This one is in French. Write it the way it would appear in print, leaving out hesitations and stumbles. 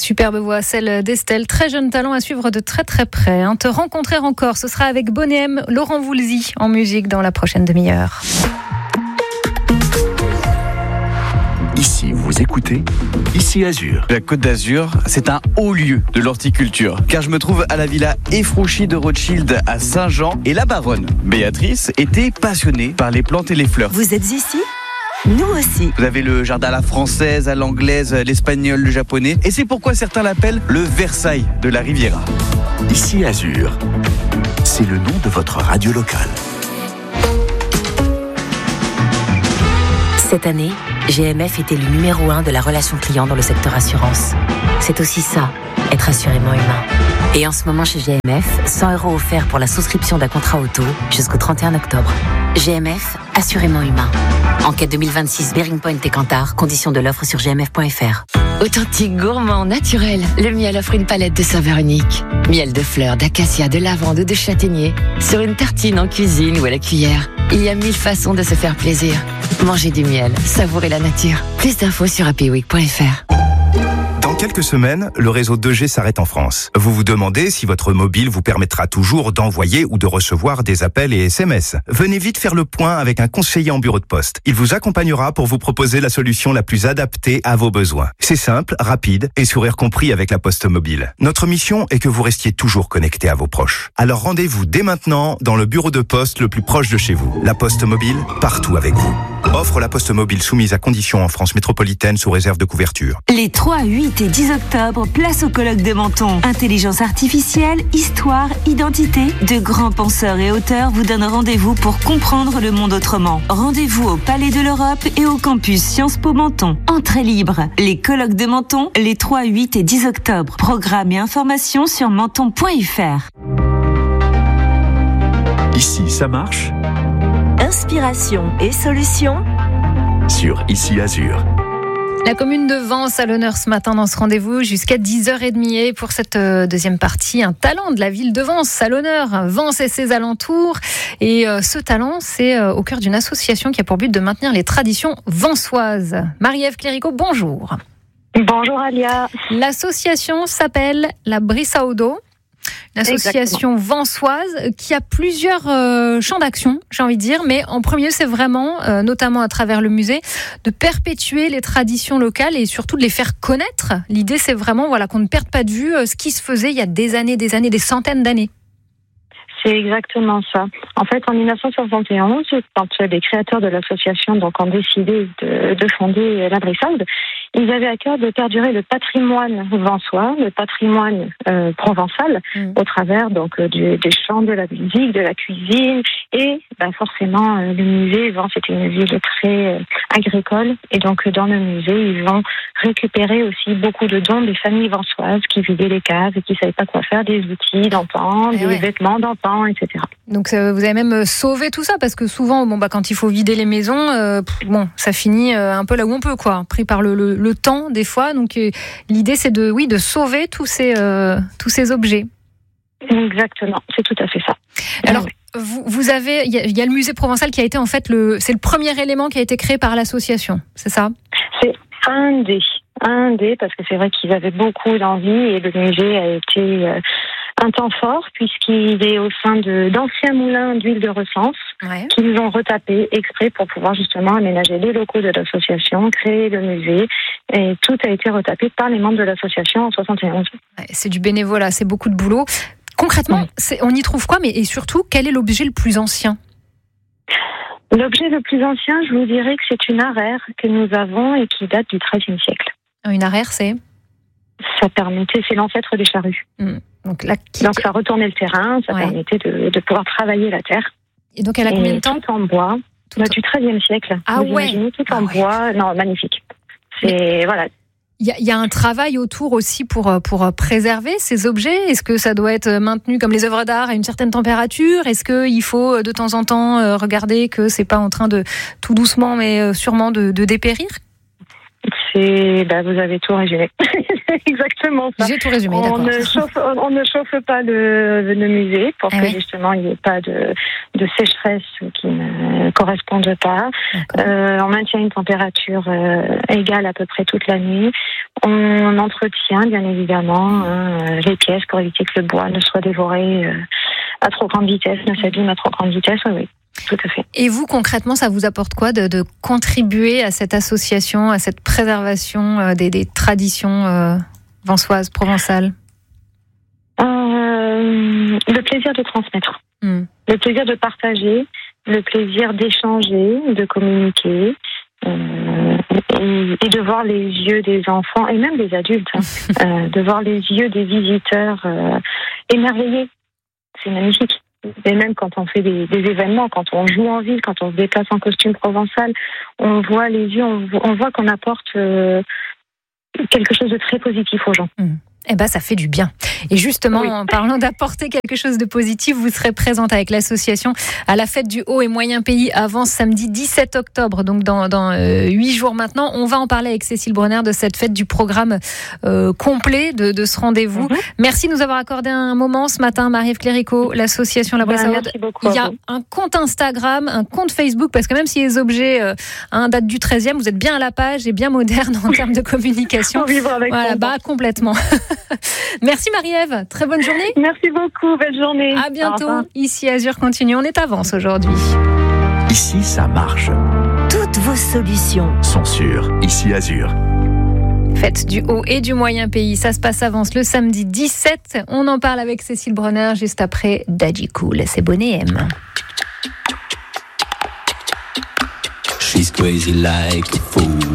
Superbe voix, celle d'Estelle. Très jeune talent à suivre de très très près. Te rencontrer encore, ce sera avec Bonnet M, Laurent Voulzy en musique dans la prochaine demi-heure. Ici, vous écoutez Ici Azur. La Côte d'Azur, c'est un haut lieu de l'horticulture, car je me trouve à la villa Effrouchy de Rothschild à Saint-Jean, et la baronne, Béatrice, était passionnée par les plantes et les fleurs. Vous êtes ici ? Nous aussi. Vous avez le jardin à la française, à l'anglaise, l'espagnol, le japonais, et c'est pourquoi certains l'appellent le Versailles de la Riviera. Ici Azur, c'est le nom de votre radio locale. Cette année, GMF était le numéro 1 de la relation client dans le secteur assurance. C'est aussi ça, être assurément humain. Et en ce moment chez GMF, 100 € offerts pour la souscription d'un contrat auto jusqu'au 31 octobre. GMF, assurément humain. Enquête 2026 Bearing Point et Kantar, conditions de l'offre sur gmf.fr. Authentique, gourmand, naturel, le miel offre une palette de saveurs uniques. Miel de fleurs, d'acacia, de lavande ou de châtaignier. Sur une tartine en cuisine ou à la cuillère. Il y a 1000 façons de se faire plaisir. Mangez du miel, savourez la nature. Plus d'infos sur happyweek.fr. Dans quelques semaines, le réseau 2G s'arrête en France. Vous vous demandez si votre mobile vous permettra toujours d'envoyer ou de recevoir des appels et SMS. Venez vite faire le point avec un conseiller en bureau de poste. Il vous accompagnera pour vous proposer la solution la plus adaptée à vos besoins. C'est simple, rapide et sourire compris avec la Poste Mobile. Notre mission est que vous restiez toujours connecté à vos proches. Alors rendez-vous dès maintenant dans le bureau de poste le plus proche de chez vous. La Poste Mobile, partout avec vous. Offre la Poste Mobile soumise à conditions en France métropolitaine sous réserve de couverture. Les 3, 8 et 10 octobre, place au colloque de Menton. Intelligence artificielle, histoire, identité. De grands penseurs et auteurs vous donnent rendez-vous pour comprendre le monde autrement. Rendez-vous au Palais de l'Europe et au campus Sciences Po Menton. Entrée libre. Les colloques de Menton, les 3, 8 et 10 octobre. Programme et informations sur menton.fr. Ici, ça marche. Inspiration et solutions Sur Ici Azur. La commune de Vence à l'honneur ce matin dans ce rendez-vous jusqu'à 10h30. Et pour cette deuxième partie, un talent de la ville de Vence à l'honneur. Vence et ses alentours. Et ce talent, c'est au cœur d'une association qui a pour but de maintenir les traditions vensoises. Marie-Ève Cléricault, bonjour. Bonjour Alia. L'association s'appelle la Brissaudo. Une association vensoise qui a plusieurs champs d'action, j'ai envie de dire, mais en premier, c'est vraiment, notamment à travers le musée, de perpétuer les traditions locales et surtout de les faire connaître. L'idée, c'est vraiment qu'on ne perde pas de vue ce qui se faisait il y a des années, des centaines d'années. C'est exactement ça. En fait, en 1971, quand les créateurs de l'association ont décidé de fonder la Brissaude, ils avaient à cœur de perdurer le patrimoine vensois, le patrimoine provençal, au travers des chants, de la musique, de la cuisine, et forcément le musée. Vence était une ville très agricole, et donc dans le musée, ils vont récupérer aussi beaucoup de dons des familles vensoises qui vidaient les caves et qui ne savaient pas quoi faire des outils d'antan, des vêtements d'antan, etc. Donc vous avez même sauvé tout ça, parce que souvent, quand il faut vider les maisons, ça finit un peu là où on peut, pris par le temps des fois. Donc l'idée, c'est de sauver tous ces objets. Exactement, c'est tout à fait ça. Alors, vous avez, il y a le musée provençal qui a été en fait c'est le premier élément qui a été créé par l'association, c'est ça ? C'est un des, parce que c'est vrai qu'ils avaient beaucoup d'envie et le musée a été un temps fort puisqu'il est au sein d'anciens moulins d'huile de Recense qu'ils ont retapé exprès pour pouvoir justement aménager les locaux de l'association, créer le musée, et tout a été retapé par les membres de l'association en 71. C'est du bénévolat, c'est beaucoup de boulot. Concrètement, on y trouve quoi, et surtout, quel est l'objet le plus ancien ? L'objet le plus ancien, je vous dirais que c'est une arère que nous avons et qui date du XIIIe siècle. Une arère, c'est l'ancêtre des charrues. Donc ça retournait le terrain, ça permettait de pouvoir travailler la terre. Et donc elle a combien de temps ? Tout en bois, du XIIIe siècle. Vous imaginez, tout en bois, magnifique. Il y a un travail autour aussi pour préserver ces objets. Est-ce que ça doit être maintenu comme les œuvres d'art à une certaine température ? Est-ce qu'il faut de temps en temps regarder que c'est pas en train de tout doucement mais sûrement de dépérir ? Vous avez tout résumé. Exactement ça. J'ai tout résumé, d'accord. On ne chauffe pas le musée pour que justement il n'y ait pas de sécheresse qui ne corresponde pas. On maintient une température égale à peu près toute l'année. On entretient bien évidemment les pièces pour éviter que le bois ne soit dévoré à trop grande vitesse, ne s'abîme à trop grande vitesse. Oui. Tout à fait. Et vous, concrètement, ça vous apporte quoi de contribuer à cette association, à cette préservation des traditions vensoises, provençales ? Le plaisir de transmettre, le plaisir de partager, le plaisir d'échanger, de communiquer. Et de voir les yeux des enfants et même des adultes, de voir les yeux des visiteurs émerveillés. C'est magnifique. Et même quand on fait des événements, quand on joue en ville, quand on se déplace en costume provençal, on voit les yeux, on voit qu'on apporte quelque chose de très positif aux gens. Eh ben, ça fait du bien. Et justement, en parlant d'apporter quelque chose de positif, vous serez présente avec l'association à la fête du Haut et Moyen Pays avant samedi 17 octobre, donc dans 8 jours maintenant. On va en parler avec Cécile Bronner de cette fête, du programme complet de ce rendez-vous. Merci de nous avoir accordé un moment ce matin, Marie-Ève Cléricaud, l'association La Brissa Aude. Il y a un compte Instagram, un compte Facebook, parce que même si les objets datent du 13e, vous êtes bien à la page et bien moderne en termes de communication. Complètement. Merci Marie-Ève, très bonne journée. Merci beaucoup, belle journée. À bientôt. Ici Azur continue, on est avance aujourd'hui. Ici, ça marche. Toutes vos solutions sont sur Ici Azur. Fête du Haut et du Moyen Pays, ça se passe avance le samedi 17. On en parle avec Cécile Bronner juste après Daddy Cool. C'est Bonnet M. She's crazy like a fool.